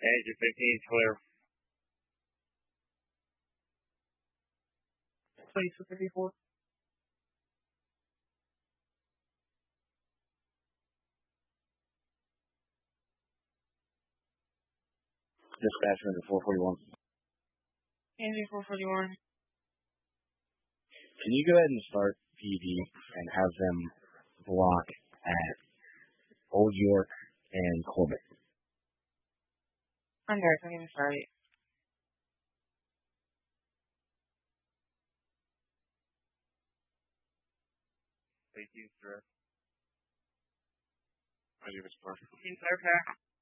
Engine 15 is clear. Please, 54. Dispatch under 441. Engine 441. Can you go ahead and start PV and have them block at Old York and Corbett? I'm there. I'm going to start it. Thank you, sir. My name is Parker. Okay.